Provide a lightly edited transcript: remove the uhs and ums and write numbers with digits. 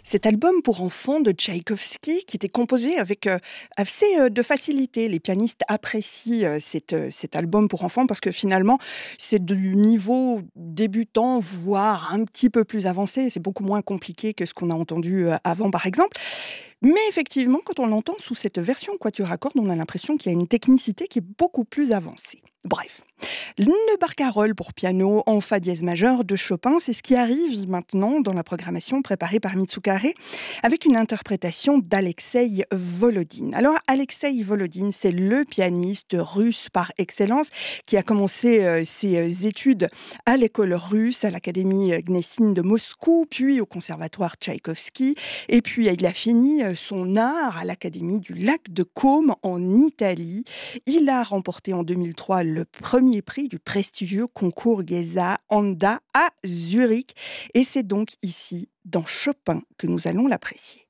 Cet album pour enfants de Tchaïkovski qui était composé avec, assez, de facilité. Les pianistes apprécient, cet album pour enfants parce que finalement, c'est du niveau débutant, voire un petit peu plus avancé. C'est beaucoup moins compliqué que ce qu'on a entendu, avant, par exemple. Mais effectivement, quand on l'entend sous cette version quatuor à cordes, on a l'impression qu'il y a une technicité qui est beaucoup plus avancée. Bref, le barcarolle pour piano en fa dièse majeur de Chopin, c'est ce qui arrive maintenant dans la programmation préparée par Mitsukare avec une interprétation d'Alexeï Volodine. Alors Alexeï Volodine, c'est le pianiste russe par excellence qui a commencé ses études à l'école russe, à l'Académie Gnessine de Moscou, puis au conservatoire Tchaïkovski, et puis il a fini son art à l'Académie du Lac de Côme en Italie. Il a remporté en 2003 le premier prix du prestigieux concours Geza Anda à Zurich. Et c'est donc ici, dans Chopin, que nous allons l'apprécier.